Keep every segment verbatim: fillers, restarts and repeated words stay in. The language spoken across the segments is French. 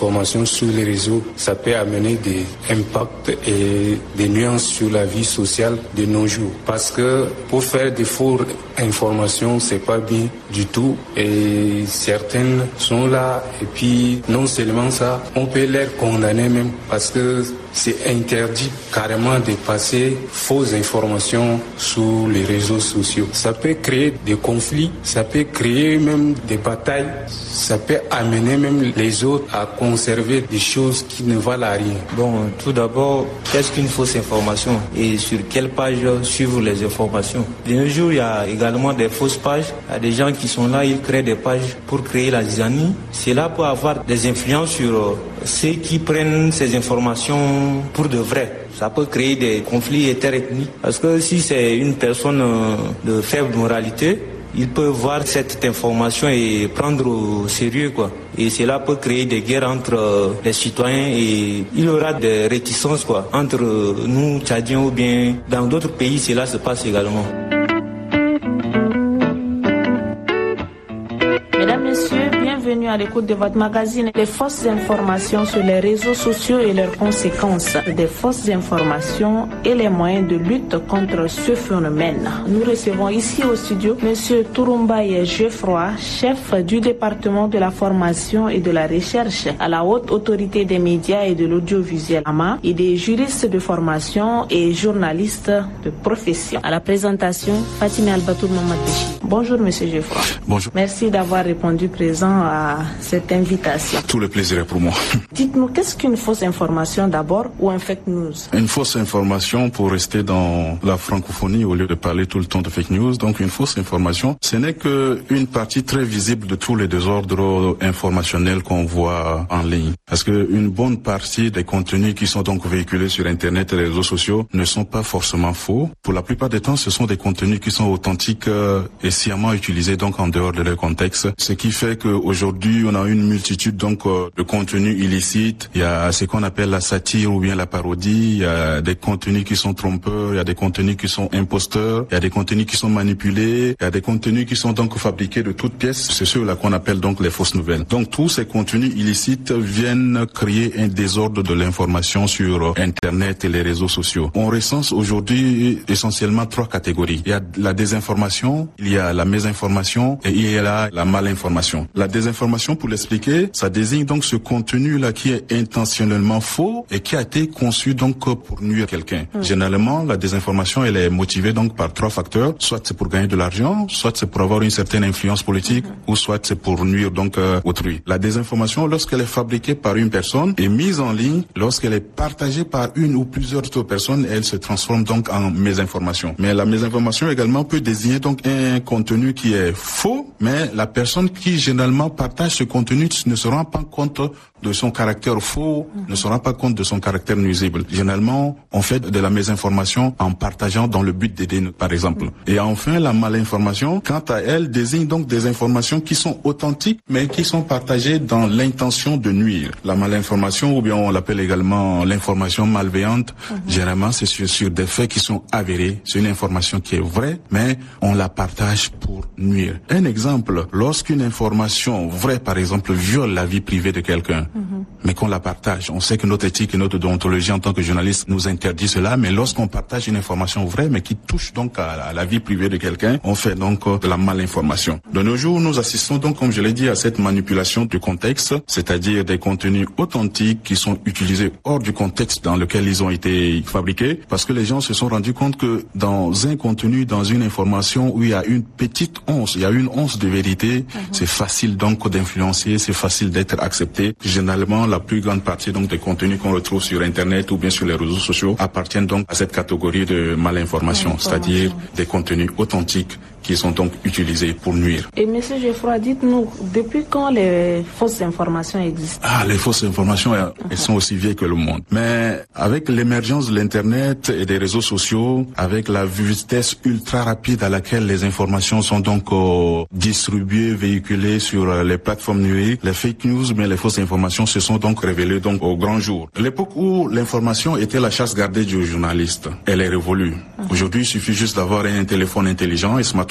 informations sur les réseaux, ça peut amener des impacts et des nuances sur la vie sociale de nos jours. Parce que pour faire des fausses informations, c'est pas bien du tout. Et certaines sont là. Et puis, non seulement ça, on peut les condamner même parce que c'est interdit carrément de passer fausses informations sur les réseaux sociaux. Ça peut créer des conflits, ça peut créer même des batailles, ça peut amener même les autres à conserver des choses qui ne valent rien. Bon, tout d'abord, qu'est-ce qu'une fausse information et sur quelle page suivre les informations? De nos jours, il y a également des fausses pages. Il y a des gens qui sont là, ils créent des pages pour créer la zizanie. Cela peut avoir des influences sur ceux qui prennent ces informations pour de vrai. Ça peut créer des conflits interethniques. Parce que si c'est une personne de faible moralité, il peut voir cette information et prendre au sérieux, quoi. Et cela peut créer des guerres entre les citoyens et il y aura des réticences, quoi, entre nous, Tchadiens, ou bien dans d'autres pays, cela se passe également. Bienvenue à l'écoute de votre magazine Les fausses informations sur les réseaux sociaux et leurs conséquences. Des fausses informations et les moyens de lutte contre ce phénomène. Nous recevons ici au studio M. Touroumbaye Geoffroy, chef du département de la formation et de la recherche à la Haute Autorité des médias et de l'audiovisuel A M A et des juristes de formation et journalistes de profession. À la présentation, Fatime Albatour Mamadouchi. Bonjour M. Geoffroy. Bonjour. Merci d'avoir répondu présent à cette invitation. Tout le plaisir est pour moi. Dites-nous, qu'est-ce qu'une fausse information d'abord ou un fake news? Une fausse information, pour rester dans la francophonie au lieu de parler tout le temps de fake news, donc une fausse information, ce n'est qu'une partie très visible de tous les désordres informationnels qu'on voit en ligne. Parce qu'une bonne partie des contenus qui sont donc véhiculés sur Internet et les réseaux sociaux ne sont pas forcément faux. Pour la plupart des temps, ce sont des contenus qui sont authentiques et sciemment utilisés donc en dehors de leur contexte. Ce qui fait qu'aujourd'hui, on a une multitude donc de contenus illicites. Il y a ce qu'on appelle la satire ou bien la parodie. Il y a des contenus qui sont trompeurs. Il y a des contenus qui sont imposteurs. Il y a des contenus qui sont manipulés. Il y a des contenus qui sont donc fabriqués de toutes pièces. C'est ceux-là qu'on appelle donc les fausses nouvelles. Donc tous ces contenus illicites viennent créer un désordre de l'information sur Internet et les réseaux sociaux. On recense aujourd'hui essentiellement trois catégories. Il y a la désinformation, il y a la mésinformation et il y a la, la malinformation. La désinformation, pour l'expliquer, ça désigne donc ce contenu-là qui est intentionnellement faux et qui a été conçu donc pour nuire quelqu'un. Mmh. Généralement, la désinformation, elle est motivée donc par trois facteurs. Soit c'est pour gagner de l'argent, soit c'est pour avoir une certaine influence politique, mmh. ou soit c'est pour nuire donc euh, autrui. La désinformation, lorsqu'elle est fabriquée par une personne et mise en ligne, lorsqu'elle est partagée par une ou plusieurs autres personnes, elle se transforme donc en mésinformation. Mais la mésinformation également peut désigner donc un contenu qui est faux, mais la personne qui généralement partage ce contenu ne se rend pas compte de son caractère faux, mmh. ne se rend pas compte de son caractère nuisible. Généralement, on fait de la mésinformation en partageant dans le but d'aider, par exemple. Mmh. Et enfin, la malinformation, quant à elle, désigne donc des informations qui sont authentiques, mais qui sont partagées dans l'intention de nuire. La malinformation, ou bien on l'appelle également l'information malveillante, mmh. généralement c'est sur, sur des faits qui sont avérés. C'est une information qui est vraie, mais on la partage pour nuire. Un exemple, lorsqu'une information vraie, par exemple, viole la vie privée de quelqu'un, Mm-hmm. mais qu'on la partage. On sait que notre éthique et notre déontologie en tant que journaliste nous interdit cela, mais lorsqu'on partage une information vraie, mais qui touche donc à, à la vie privée de quelqu'un, on fait donc de la malinformation. De nos jours, nous assistons donc, comme je l'ai dit, à cette manipulation du contexte, c'est-à-dire des contenus authentiques qui sont utilisés hors du contexte dans lequel ils ont été fabriqués, parce que les gens se sont rendus compte que dans un contenu, dans une information où il y a une petite once, il y a une once de vérité, mm-hmm. c'est facile donc d'influencer, c'est facile d'être accepté. Généralement, la plus grande partie donc des contenus qu'on retrouve sur Internet ou bien sur les réseaux sociaux appartiennent donc à cette catégorie de malinformation, c'est-à-dire des contenus authentiques qui sont donc utilisés pour nuire. Et M. Geoffroy, dites-nous, depuis quand les fausses informations existent? Ah, les fausses informations, elles, uh-huh. elles sont aussi vieilles que le monde. Mais avec l'émergence de l'Internet et des réseaux sociaux, avec la vitesse ultra rapide à laquelle les informations sont donc euh, distribuées, véhiculées sur euh, les plateformes numériques, les fake news, mais les fausses informations se sont donc révélées donc au grand jour. L'époque où l'information était la chasse gardée du journaliste, elle est révolue. Uh-huh. Aujourd'hui, il suffit juste d'avoir un téléphone intelligent, un smartphone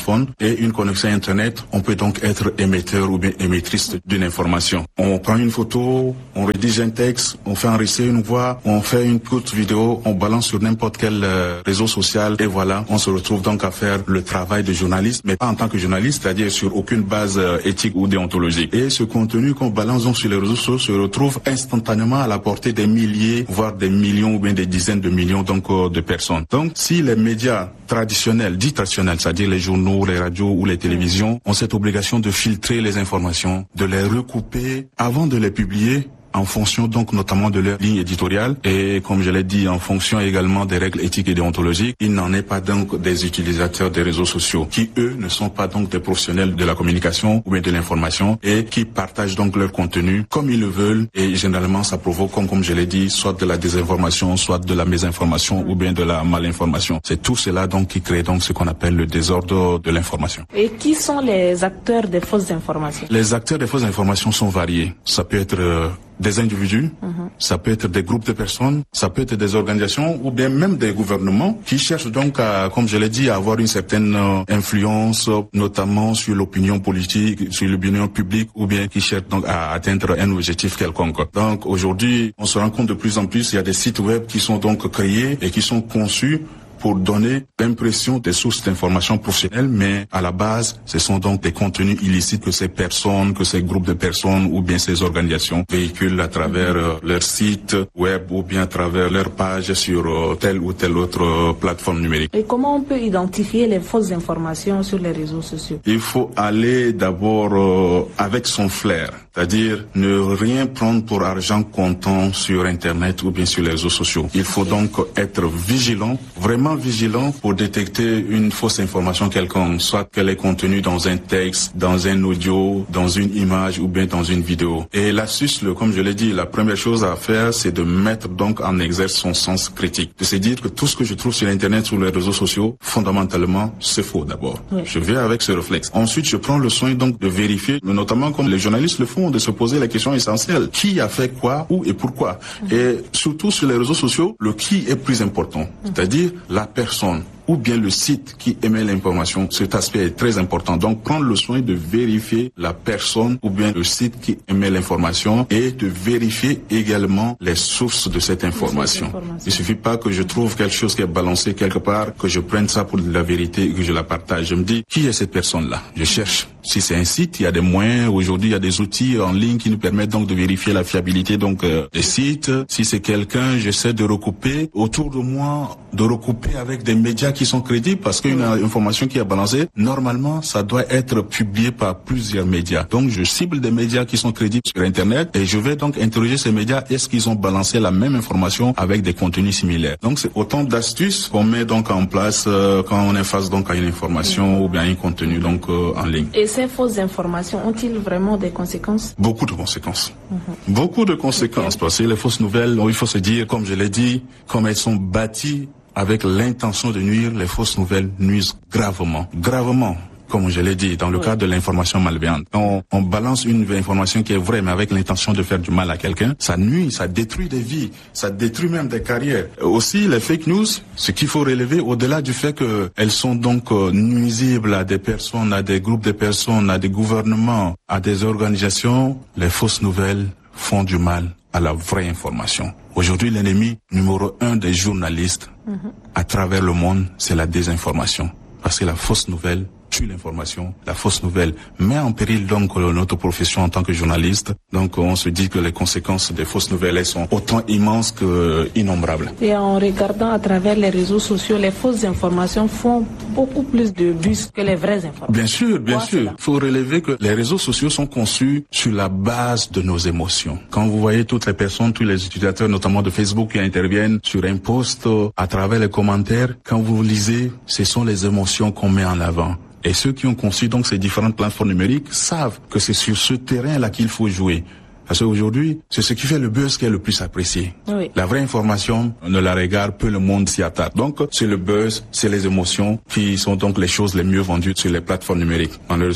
smartphone et une connexion Internet, on peut donc être émetteur ou bien émettrice d'une information. On prend une photo, on rédige un texte, on fait enregistrer une voix, on fait une courte vidéo, on balance sur n'importe quel euh, réseau social et voilà, on se retrouve donc à faire le travail de journaliste, mais pas en tant que journaliste, c'est-à-dire sur aucune base euh, éthique ou déontologique. Et ce contenu qu'on balance donc sur les réseaux sociaux se retrouve instantanément à la portée des milliers, voire des millions ou bien des dizaines de millions donc euh, de personnes. Donc si les médias traditionnels, dits traditionnels, c'est-à-dire les journaux, les radios ou les télévisions, ont cette obligation de filtrer les informations, de les recouper avant de les publier, en fonction donc notamment de leur ligne éditoriale et comme je l'ai dit en fonction également des règles éthiques et déontologiques, il n'en est pas donc des utilisateurs des réseaux sociaux qui eux ne sont pas donc des professionnels de la communication ou bien de l'information et qui partagent donc leur contenu comme ils le veulent et généralement ça provoque comme, comme je l'ai dit soit de la désinformation, soit de la mésinformation ou bien de la malinformation. C'est tout cela donc qui crée donc ce qu'on appelle le désordre de l'information. Et qui sont les acteurs des fausses informations? Les acteurs des fausses informations sont variés. Ça peut être euh, des individus, uh-huh. ça peut être des groupes de personnes, ça peut être des organisations ou bien même des gouvernements qui cherchent donc à, comme je l'ai dit, à avoir une certaine euh, influence, notamment sur l'opinion politique, sur l'opinion publique ou bien qui cherchent donc à atteindre un objectif quelconque. Donc aujourd'hui, on se rend compte de plus en plus, il y a des sites web qui sont donc créés et qui sont conçus pour donner l'impression des sources d'informations professionnelles, mais à la base, ce sont donc des contenus illicites que ces personnes, que ces groupes de personnes ou bien ces organisations véhiculent à travers euh, leur site web ou bien à travers leur page sur euh, telle ou telle autre euh, plateforme numérique. Et comment on peut identifier les fausses informations sur les réseaux sociaux? Il faut aller d'abord euh, avec son flair, c'est-à-dire ne rien prendre pour argent comptant sur Internet ou bien sur les réseaux sociaux. Il faut donc être vigilant, vraiment vigilant pour détecter une fausse information quelconque, soit qu'elle est contenue dans un texte, dans un audio, dans une image ou bien dans une vidéo. Et l'astuce, le, comme je l'ai dit, la première chose à faire, c'est de mettre donc en exergue son sens critique. De se dire que tout ce que je trouve sur Internet, sur les réseaux sociaux, fondamentalement, c'est faux d'abord. Oui. Je vais avec ce réflexe. Ensuite, je prends le soin donc de vérifier, notamment comme les journalistes le font, de se poser la question essentielle. Qui a fait quoi, où et pourquoi? Mm-hmm. Et surtout sur les réseaux sociaux, le qui est plus important. Mm-hmm. C'est-à-dire la personne ou bien le site qui émet l'information. Cet aspect est très important. Donc, prendre le soin de vérifier la personne ou bien le site qui émet l'information et de vérifier également les sources de cette information. Il suffit pas que je trouve quelque chose qui est balancé quelque part, que je prenne ça pour de la vérité et que je la partage. Je me dis, qui est cette personne-là? Je cherche. Si c'est un site, il y a des moyens. Aujourd'hui, il y a des outils en ligne qui nous permettent donc de vérifier la fiabilité donc euh, des sites. Si c'est quelqu'un, j'essaie de recouper autour de moi, de recouper avec des médias qui sont crédibles parce qu'une information qui est balancée, normalement, ça doit être publié par plusieurs médias. Donc, je cible des médias qui sont crédibles sur Internet et je vais donc interroger ces médias. Est-ce qu'ils ont balancé la même information avec des contenus similaires? Donc, c'est autant d'astuces qu'on met donc en place euh, quand on est face donc à une information mmh. ou bien à un contenu donc euh, en ligne. Et ces fausses informations ont-ils vraiment des conséquences? Beaucoup de conséquences. Mmh. Beaucoup de conséquences. Okay. Parce que les fausses nouvelles, il faut se dire, comme je l'ai dit, comme elles sont bâties avec l'intention de nuire, les fausses nouvelles nuisent gravement. Gravement. Comme je l'ai dit, dans le oui. cadre de l'information malveillante. On, on balance une information qui est vraie, mais avec l'intention de faire du mal à quelqu'un, ça nuit, ça détruit des vies, ça détruit même des carrières. Aussi, les fake news, ce qu'il faut relever, au-delà du fait qu'elles sont donc nuisibles à des personnes, à des groupes de personnes, à des gouvernements, à des organisations, les fausses nouvelles font du mal à la vraie information. Aujourd'hui, l'ennemi numéro un des journalistes mm-hmm. à travers le monde, c'est la désinformation. Parce que la fausse nouvelle tue l'information, la fausse nouvelle met en péril donc notre profession en tant que journaliste. Donc on se dit que les conséquences des fausses nouvelles elles sont autant immenses que innombrables. Et en regardant à travers les réseaux sociaux, les fausses informations font beaucoup plus de vues que les vraies informations. Bien sûr, bien Quoi, sûr. Il faut relever que les réseaux sociaux sont conçus sur la base de nos émotions. Quand vous voyez toutes les personnes, tous les utilisateurs, notamment de Facebook, qui interviennent sur un post à travers les commentaires, quand vous lisez, ce sont les émotions qu'on met en avant. Et ceux qui ont conçu donc ces différentes plateformes numériques savent que c'est sur ce terrain-là qu'il faut jouer. Parce qu'aujourd'hui, c'est ce qui fait le buzz qui est le plus apprécié. Oui. La vraie information, on ne la regarde, peu le monde s'y attarde. Donc, c'est le buzz, c'est les émotions qui sont donc les choses les mieux vendues sur les plateformes numériques, malheureusement.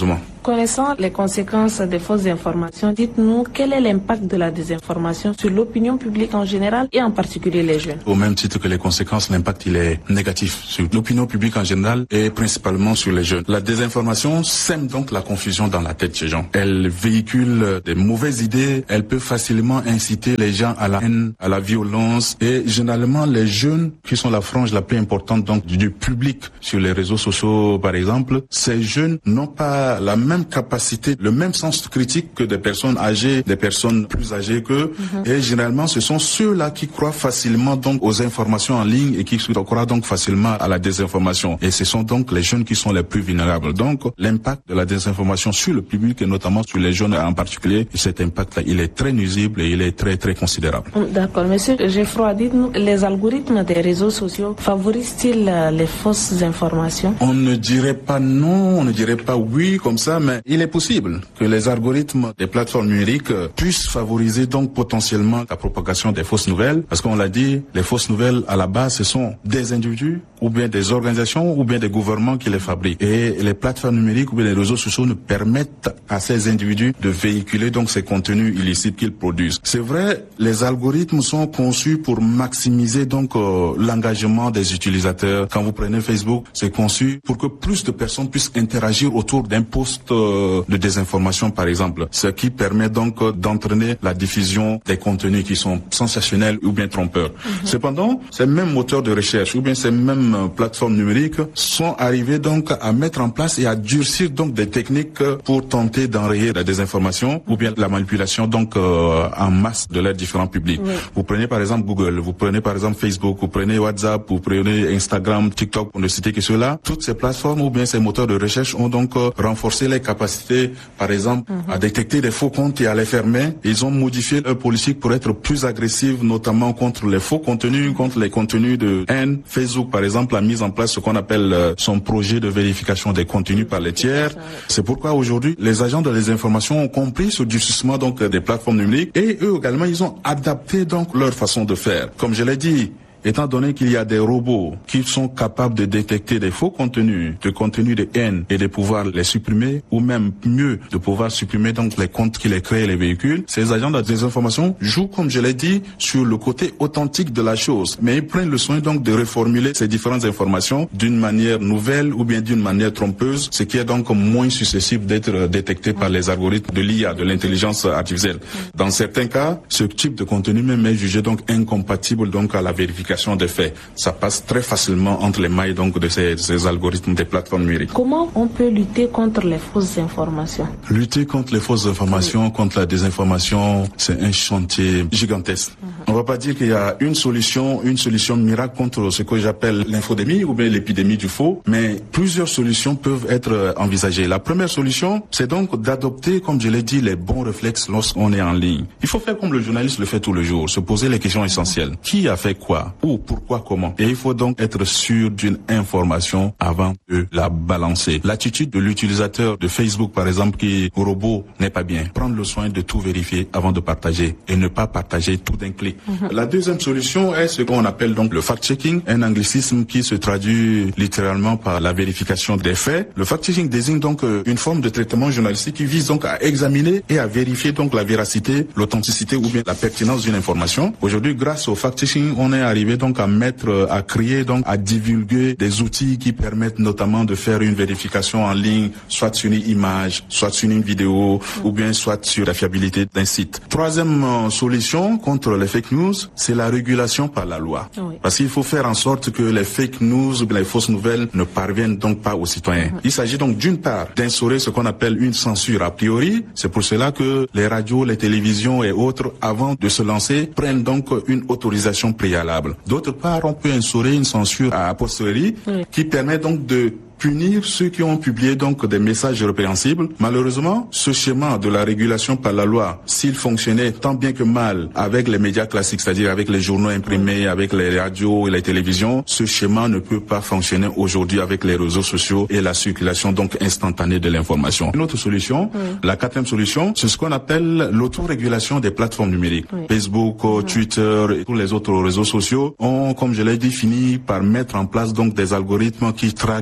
Connaissant les conséquences des fausses informations, dites-nous quel est l'impact de la désinformation sur l'opinion publique en général et en particulier les jeunes. Au même titre que les conséquences, l'impact il est négatif sur l'opinion publique en général et principalement sur les jeunes. La désinformation sème donc la confusion dans la tête des gens. Elle véhicule des mauvaises idées, elle peut facilement inciter les gens à la haine, à la violence et généralement les jeunes qui sont la frange la plus importante donc du public sur les réseaux sociaux par exemple, ces jeunes n'ont pas la même capacité, le même sens critique que des personnes âgées, des personnes plus âgées qu'eux. Mm-hmm. Et généralement, ce sont ceux-là qui croient facilement donc aux informations en ligne et qui croient donc facilement à la désinformation. Et ce sont donc les jeunes qui sont les plus vulnérables. Donc, l'impact de la désinformation sur le public et notamment sur les jeunes en particulier, cet impact-là, il est très nuisible et il est très très considérable. D'accord. Monsieur Geoffroy, dites-nous, les algorithmes des réseaux sociaux favorisent-ils les fausses informations? On ne dirait pas non, on ne dirait pas oui comme ça, mais il est possible que les algorithmes des plateformes numériques puissent favoriser donc potentiellement la propagation des fausses nouvelles, parce qu'on l'a dit, les fausses nouvelles à la base ce sont des individus ou bien des organisations ou bien des gouvernements qui les fabriquent. Et les plateformes numériques ou bien les réseaux sociaux ne permettent à ces individus de véhiculer donc ces contenus illicites qu'ils produisent. C'est vrai, les algorithmes sont conçus pour maximiser donc euh, l'engagement des utilisateurs. Quand vous prenez Facebook, c'est conçu pour que plus de personnes puissent interagir autour d'un post euh, de désinformation par exemple, ce qui permet donc euh, d'entraîner la diffusion des contenus qui sont sensationnels ou bien trompeurs. Mm-hmm. Cependant, ces mêmes moteurs de recherche ou bien ces mêmes euh, plateformes numériques sont arrivés donc à mettre en place et à durcir donc des techniques pour tenter d'enrayer la désinformation ou bien la manipulation donc euh, en masse de leurs différents publics. Oui. Vous prenez par exemple Google, vous prenez par exemple Facebook, vous prenez WhatsApp, vous prenez Instagram, TikTok, pour ne citer que ceux-là. Toutes ces plateformes ou bien ces moteurs de recherche ont donc euh, renforcé les capacités, par exemple, mm-hmm. à détecter des faux comptes et à les fermer. Ils ont modifié leur politique pour être plus agressive, notamment contre les faux contenus, contre les contenus de haine. Facebook, par exemple, a mis en place ce qu'on appelle euh, son projet de vérification des contenus par les tiers. C'est pourquoi aujourd'hui, les agents de les informations ont compris ce durcissement donc des plateformes numériques et eux également, ils ont adapté donc leur façon de faire. Comme je l'ai dit, étant donné qu'il y a des robots qui sont capables de détecter des faux contenus, de contenus de haine et de pouvoir les supprimer, ou même mieux, de pouvoir supprimer donc les comptes qui les créent et les véhicules, ces agents de désinformation jouent, comme je l'ai dit, sur le côté authentique de la chose. Mais ils prennent le soin donc de reformuler ces différentes informations d'une manière nouvelle ou bien d'une manière trompeuse, ce qui est donc moins susceptible d'être détecté par les algorithmes de l'I A, de l'intelligence artificielle. Dans certains cas, ce type de contenu même est jugé donc incompatible donc à la vérification des faits. Ça passe très facilement entre les mailles donc de ces, ces algorithmes des plateformes numériques. Comment on peut lutter contre les fausses informations? Lutter contre les fausses informations, oui. contre la désinformation, c'est un chantier gigantesque. Uh-huh. On va pas dire qu'il y a une solution, une solution miracle contre ce que j'appelle l'infodémie ou bien l'épidémie du faux, mais plusieurs solutions peuvent être envisagées. La première solution, c'est donc d'adopter, comme je l'ai dit, les bons réflexes lorsqu'on est en ligne. Il faut faire comme le journaliste le fait tous les jours, se poser les questions essentielles. Uh-huh. Qui a fait quoi? Où, pourquoi, comment. Et il faut donc être sûr d'une information avant de la balancer. L'attitude de l'utilisateur de Facebook, par exemple, qui au robot n'est pas bien. Prendre le soin de tout vérifier avant de partager et ne pas partager tout d'un clic. Mm-hmm. La deuxième solution est ce qu'on appelle donc le fact-checking, un anglicisme qui se traduit littéralement par la vérification des faits. Le fact-checking désigne donc une forme de traitement journalistique qui vise donc à examiner et à vérifier donc la véracité, l'authenticité ou bien la pertinence d'une information. Aujourd'hui, grâce au fact-checking, on est arrivé donc à mettre, à créer, donc à divulguer des outils qui permettent notamment de faire une vérification en ligne, soit sur une image, soit sur une vidéo, ou bien soit sur la fiabilité d'un site. Troisième euh, solution contre les fake news, c'est la régulation par la loi. Oui. Parce qu'il faut faire en sorte que les fake news ou les fausses nouvelles ne parviennent donc pas aux citoyens. Mm-hmm. Il s'agit donc d'une part d'instaurer ce qu'on appelle une censure a priori. C'est pour cela que les radios, les télévisions et autres, avant de se lancer, prennent donc une autorisation préalable. D'autre part, on peut instaurer une censure a posteriori oui. qui permet donc de punir ceux qui ont publié donc des messages répréhensibles. Malheureusement, ce schéma de la régulation par la loi, s'il fonctionnait tant bien que mal avec les médias classiques, c'est-à-dire avec les journaux imprimés, avec les radios et les télévisions, ce schéma ne peut pas fonctionner aujourd'hui avec les réseaux sociaux et la circulation donc instantanée de l'information. Une autre solution, oui. la quatrième solution, c'est ce qu'on appelle l'autorégulation des plateformes numériques. Oui. Facebook, oui. Twitter et tous les autres réseaux sociaux ont, comme je l'ai dit, fini par mettre en place donc des algorithmes qui traquent, qui suppriment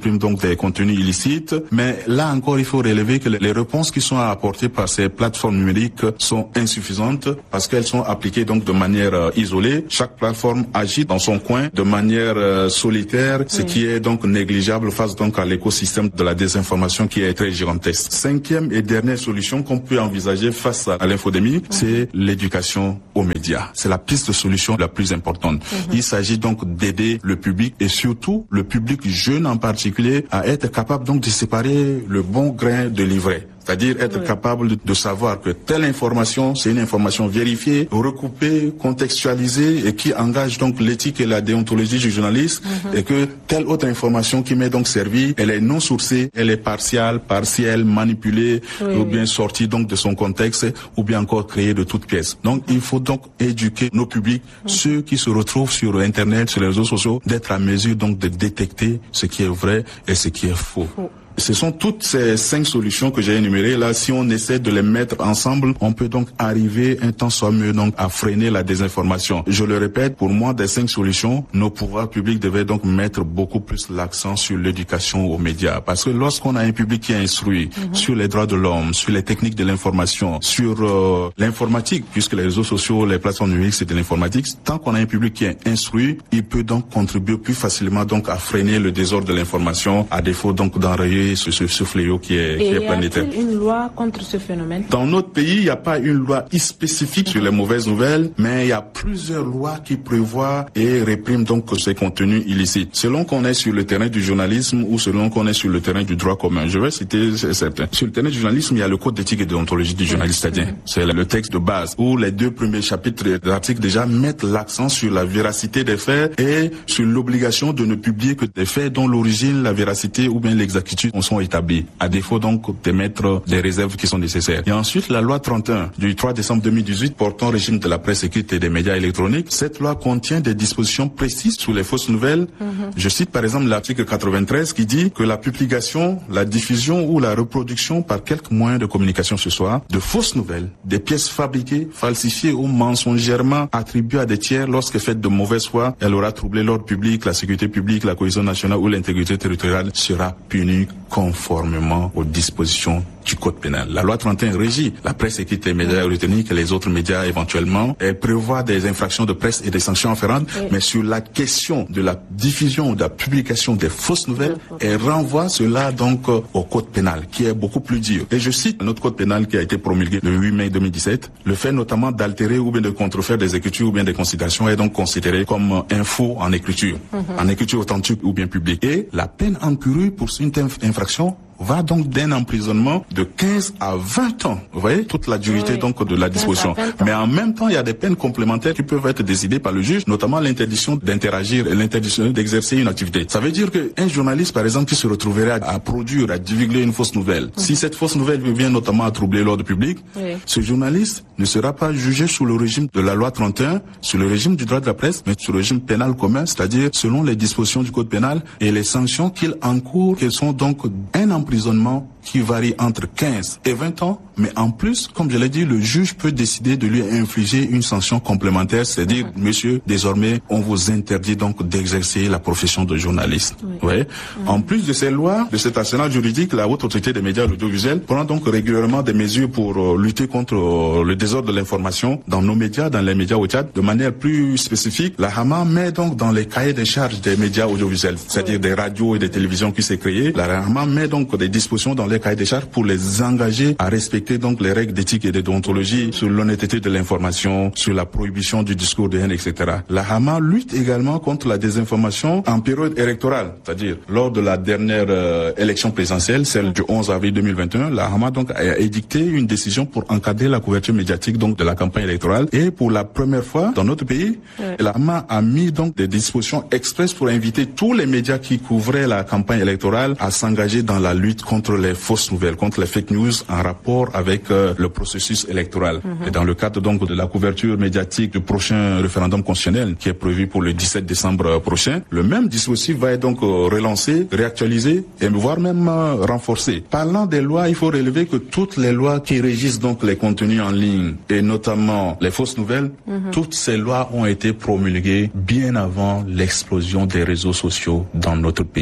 réprime donc des contenus illicites. Mais là encore, il faut relever que les réponses qui sont apportées par ces plateformes numériques sont insuffisantes parce qu'elles sont appliquées donc de manière euh, isolée. Chaque plateforme agit dans son coin de manière euh, solitaire, ce oui. qui est donc négligeable face donc à l'écosystème de la désinformation qui est très gigantesque. Cinquième et dernière solution qu'on peut envisager face à l'infodémie, mmh. c'est l'éducation aux médias. C'est la piste de solution la plus importante. Mmh. Il s'agit donc d'aider le public et surtout le public jeune en particulier à être capable donc de séparer le bon grain de l'ivraie. C'est-à-dire être oui. capable de, de savoir que telle information, c'est une information vérifiée, recoupée, contextualisée et qui engage donc l'éthique et la déontologie du journaliste mm-hmm. et que telle autre information qui m'est donc servie, elle est non sourcée, elle est partiale, partielle, manipulée oui, ou bien oui. sortie donc de son contexte ou bien encore créée de toutes pièces. Donc il faut donc éduquer nos publics, mm-hmm. ceux qui se retrouvent sur Internet, sur les réseaux sociaux, d'être à mesure donc de détecter ce qui est vrai et ce qui est faux. Oh. Ce sont toutes ces cinq solutions que j'ai énumérées. Là, si on essaie de les mettre ensemble, on peut donc arriver un temps soit mieux donc à freiner la désinformation. Je le répète, pour moi, des cinq solutions, nos pouvoirs publics devaient donc mettre beaucoup plus l'accent sur l'éducation aux médias. Parce que lorsqu'on a un public qui est instruit mm-hmm. sur les droits de l'homme, sur les techniques de l'information, sur euh, l'informatique, puisque les réseaux sociaux, les plateformes numériques, c'est de l'informatique, tant qu'on a un public qui est instruit, il peut donc contribuer plus facilement donc à freiner le désordre de l'information, à défaut donc d'enrayer Ce, ce, ce fléau qui est, qui est planétaire. Et y a-t-il une loi contre ce phénomène? Dans notre pays, il n'y a pas une loi spécifique sur les mauvaises nouvelles, mais il y a plusieurs lois qui prévoient et répriment donc ces contenus illicites. Selon qu'on est sur le terrain du journalisme ou selon qu'on est sur le terrain du droit commun. Je vais citer certains. Sur le terrain du journalisme, il y a le code d'éthique et de déontologie du journaliste, c'est-à-dire mmh. c'est le texte de base où les deux premiers chapitres de l'article déjà mettent l'accent sur la véracité des faits et sur l'obligation de ne publier que des faits dont l'origine, la véracité ou bien l'exactitude sont établis, à défaut donc d'émettre des réserves qui sont nécessaires. Et ensuite, la loi trente et un du trois décembre deux mille dix-huit portant régime de la presse écrite et des médias électroniques, cette loi contient des dispositions précises sur les fausses nouvelles. Mm-hmm. Je cite par exemple l'article quatre-vingt-treize qui dit que la publication, la diffusion ou la reproduction par quelque moyen de communication ce soit de fausses nouvelles, des pièces fabriquées, falsifiées ou mensongèrement attribuées à des tiers lorsque faites de mauvaise foi, elle aura troublé l'ordre public, la sécurité publique, la cohésion nationale ou l'intégrité territoriale sera punie conformément aux dispositions du code pénal. La loi trente et un régit la presse écrite et les médias électroniques et les autres médias éventuellement. Elle prévoit des infractions de presse et des sanctions afférentes, oui. mais sur la question de la diffusion ou de la publication des fausses nouvelles, elle renvoie cela donc au code pénal qui est beaucoup plus dur. Et je cite notre code pénal qui a été promulgué le huit mai deux mille dix-sept. Le fait notamment d'altérer ou bien de contrefaire des écritures ou bien des considérations est donc considéré comme un faux en écriture, mm-hmm. en écriture authentique ou bien publique. Et la peine encourue pour une telle infraction va donc d'un emprisonnement de quinze à vingt ans. Vous voyez, toute la durité oui. donc de la disposition. Mais en même temps, il y a des peines complémentaires qui peuvent être décidées par le juge, notamment l'interdiction d'interagir et l'interdiction d'exercer une activité. Ça veut dire qu'un journaliste, par exemple, qui se retrouverait à, à produire, à divulguer une fausse nouvelle, mmh. si cette fausse nouvelle vient notamment à troubler l'ordre public, oui. ce journaliste ne sera pas jugé sous le régime de la loi trente et un, sous le régime du droit de la presse, mais sous le régime pénal commun, c'est-à-dire selon les dispositions du code pénal et les sanctions qu'il encourt, qu'elles sont donc un emprisonnement qui varie entre quinze et vingt ans, mais en plus, comme je l'ai dit, le juge peut décider de lui infliger une sanction complémentaire, c'est-à-dire, mmh. monsieur, désormais, on vous interdit donc d'exercer la profession de journaliste. Oui. Ouais. Mmh. En plus de ces lois, de cet arsenal juridique, la Haute Autorité des médias audiovisuels prend donc régulièrement des mesures pour euh, lutter contre euh, le désordre de l'information dans nos médias, dans les médias au Tchad. De manière plus spécifique, la Hama met donc dans les cahiers des charges des médias audiovisuels, c'est-à-dire oui. des radios et des télévisions qui s'est créées, la Hama met donc des dispositions dans les cahiers des charges pour les engager à respecter donc les règles d'éthique et de déontologie sur l'honnêteté de l'information, sur la prohibition du discours de haine, et cetera. La Hama lutte également contre la désinformation en période électorale, c'est-à-dire lors de la dernière euh, élection présidentielle, celle du onze avril deux mille vingt et un, la Hama donc a édicté une décision pour encadrer la couverture médiatique donc de la campagne électorale et pour la première fois dans notre pays, ouais. la Hama a mis donc des dispositions expresses pour inviter tous les médias qui couvraient la campagne électorale à s'engager dans la lutte contre les fausses nouvelles, contre les fake news en rapport avec euh, le processus électoral. Mm-hmm. Et dans le cadre donc de la couverture médiatique du prochain référendum constitutionnel qui est prévu pour le dix-sept décembre prochain, le même dispositif va être donc euh, relancé, réactualisé et voire même euh, renforcé. Parlant des lois, il faut relever que toutes les lois qui régissent donc les contenus en ligne et notamment les fausses nouvelles, mm-hmm. toutes ces lois ont été promulguées bien avant l'explosion des réseaux sociaux dans notre pays.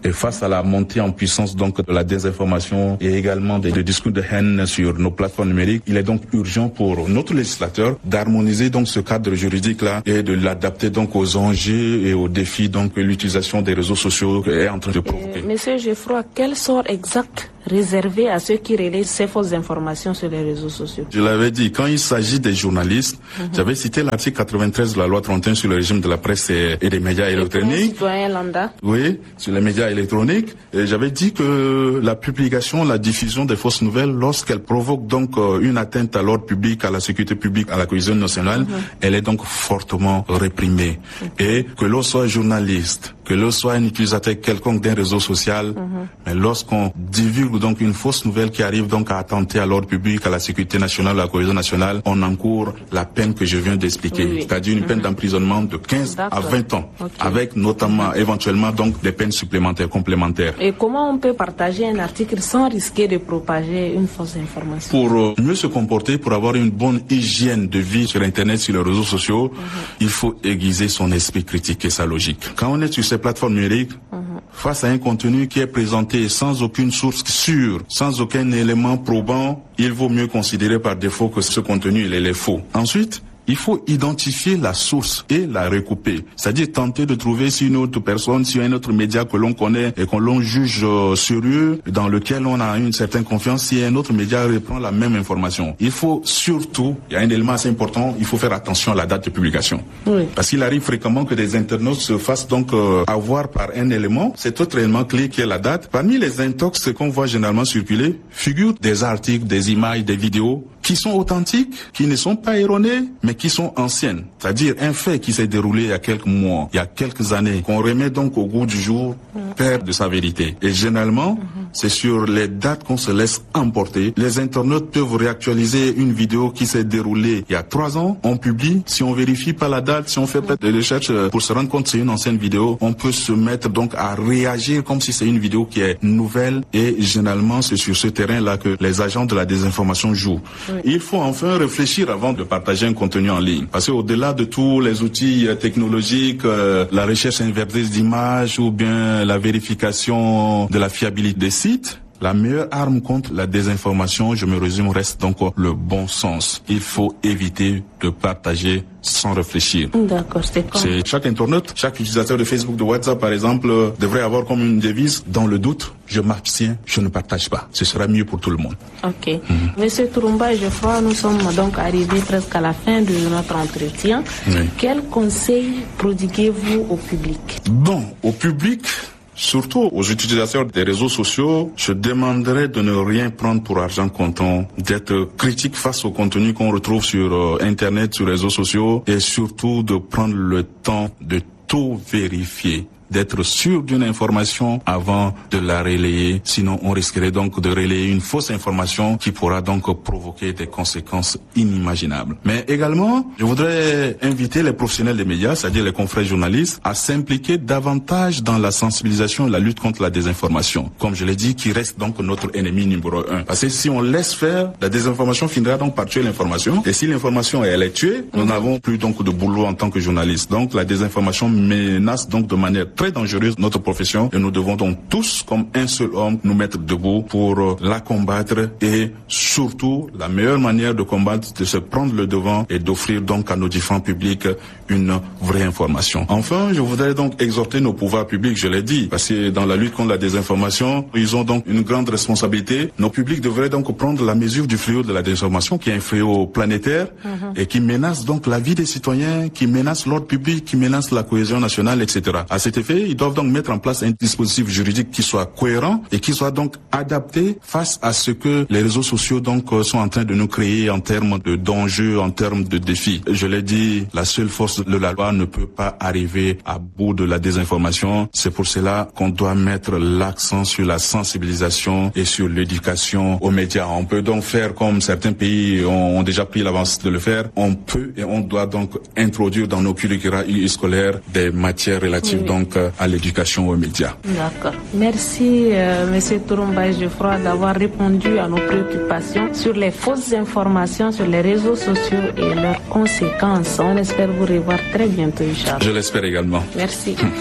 Et face à la montée en puissance donc de la désinformation et également des, des discours de haine sur nos plateformes numériques, il est donc urgent pour notre législateur d'harmoniser donc ce cadre juridique-là et de l'adapter donc aux enjeux et aux défis donc que l'utilisation des réseaux sociaux est en train de provoquer. Euh, Monsieur Geoffroy, quel sort exact réservé à ceux qui relaient ces fausses informations sur les réseaux sociaux? Je l'avais dit, quand il s'agit des journalistes, mm-hmm. j'avais cité l'article quatre-vingt-treize de la loi trente et un sur le régime de la presse et, et des médias et électroniques. Citoyen lambda. Oui, sur les médias électroniques. Et j'avais dit que la publication, la diffusion des fausses nouvelles, lorsqu'elle provoque donc euh, une atteinte à l'ordre public, à la sécurité publique, à la cohésion nationale, mm-hmm. elle est donc fortement réprimée. Mm-hmm. Et que l'on soit journaliste, que l'on soit un utilisateur quelconque d'un réseau social, mm-hmm. mais lorsqu'on divulgue donc une fausse nouvelle qui arrive donc à attenter à l'ordre public, à la sécurité nationale, à la cohésion nationale, on encourt la peine que je viens d'expliquer, oui, oui. c'est-à-dire une peine mm-hmm. d'emprisonnement de quinze à vingt ans, okay. avec notamment, mm-hmm. éventuellement donc des peines supplémentaires, complémentaires. Et comment on peut partager un article sans risquer de propager une fausse information? Pour euh, mieux se comporter, pour avoir une bonne hygiène de vie sur Internet, sur les réseaux sociaux, mm-hmm. il faut aiguiser son esprit critique et sa logique. Quand on est sur ces plateformes numériques, mm-hmm. face à un contenu qui est présenté sans aucune source sûre, sans aucun élément probant, il vaut mieux considérer par défaut que ce contenu il est faux. Ensuite, il faut identifier la source et la recouper. C'est-à-dire tenter de trouver si une autre personne, si un autre média que l'on connaît et qu'on l'on juge euh, sérieux, dans lequel on a une certaine confiance, si un autre média reprend la même information. Il faut surtout, il y a un élément assez important, il faut faire attention à la date de publication. Oui. Parce qu'il arrive fréquemment que des internautes se fassent donc euh, avoir par un élément, cet autre élément clé qui est la date. Parmi les intox qu'on voit généralement circuler, figurent des articles, des images, des vidéos qui sont authentiques, qui ne sont pas erronées, mais qui sont anciennes. C'est-à-dire un fait qui s'est déroulé il y a quelques mois, il y a quelques années, qu'on remet donc au goût du jour, perd de sa vérité. Et généralement, mm-hmm. c'est sur les dates qu'on se laisse emporter. Les internautes peuvent réactualiser une vidéo qui s'est déroulée il y a trois ans, on publie, si on vérifie pas la date, si on fait peut-être des recherches pour se rendre compte que c'est une ancienne vidéo, on peut se mettre donc à réagir comme si c'est une vidéo qui est nouvelle, et généralement c'est sur ce terrain-là que les agents de la désinformation jouent. Oui. Il faut enfin réfléchir avant de partager un contenu en ligne. Parce qu'au-delà de tous les outils technologiques, euh, la recherche inversée d'images ou bien la vérification de la fiabilité des sites, la meilleure arme contre la désinformation, je me résume, reste donc le bon sens. Il faut éviter de partager sans réfléchir. D'accord, c'est comme... C'est chaque internaute, chaque utilisateur de Facebook, de WhatsApp par exemple, devrait avoir comme une devise: dans le doute, je m'abstiens, je ne partage pas. Ce sera mieux pour tout le monde. Ok. Mm-hmm. Monsieur Tourumba, je crois nous sommes donc arrivés presque à la fin de notre entretien. Oui. Quel conseil prodiguez-vous au public? Bon, au public, surtout aux utilisateurs des réseaux sociaux, je demanderais de ne rien prendre pour argent comptant, d'être critique face au contenu qu'on retrouve sur euh, Internet, sur les réseaux sociaux, et surtout de prendre le temps de tout vérifier, d'être sûr d'une information avant de la relayer. Sinon, on risquerait donc de relayer une fausse information qui pourra donc provoquer des conséquences inimaginables. Mais également, je voudrais inviter les professionnels des médias, c'est-à-dire les confrères journalistes, à s'impliquer davantage dans la sensibilisation et la lutte contre la désinformation. Comme je l'ai dit, qui reste donc notre ennemi numéro un. Parce que si on laisse faire, la désinformation finira donc par tuer l'information. Et si l'information elle est tuée, nous n'avons plus donc de boulot en tant que journalistes. Donc la désinformation menace donc de manière très dangereuse notre profession, et nous devons donc tous, comme un seul homme, nous mettre debout pour euh, la combattre. Et surtout, la meilleure manière de combattre, c'est de se prendre le devant et d'offrir donc à nos différents publics une vraie information. Enfin, je voudrais donc exhorter nos pouvoirs publics, je l'ai dit, parce que dans la lutte contre la désinformation, ils ont donc une grande responsabilité. Nos publics devraient donc prendre la mesure du fléau de la désinformation, qui est un fléau planétaire, mm-hmm. et qui menace donc la vie des citoyens, qui menace l'ordre public, qui menace la cohésion nationale, et cetera. À cet effet, ils doivent donc mettre en place un dispositif juridique qui soit cohérent et qui soit donc adapté face à ce que les réseaux sociaux donc sont en train de nous créer en termes de d'enjeux, en termes de défis. Je l'ai dit, la seule force de la loi ne peut pas arriver à bout de la désinformation. C'est pour cela qu'on doit mettre l'accent sur la sensibilisation et sur l'éducation aux médias. On peut donc faire comme certains pays ont, ont déjà pris l'avance de le faire. On peut et on doit donc introduire dans nos curricula scolaires des matières relatives oui. donc à l'éducation aux médias. D'accord. Merci, euh, Monsieur Tourumba Geoffroy, d'avoir répondu à nos préoccupations sur les fausses informations sur les réseaux sociaux et leurs conséquences. On espère vous revoir très bientôt, Inch'Allah. Je l'espère également. Merci.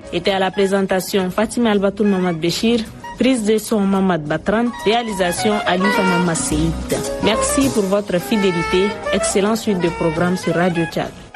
Était à la présentation Fatima Albatoul Mamad Béchir, prise de son Mamad Batran, réalisation Alifa Mamad Seïd. Merci pour votre fidélité. Excellente suite de programmes sur Radio Tchad.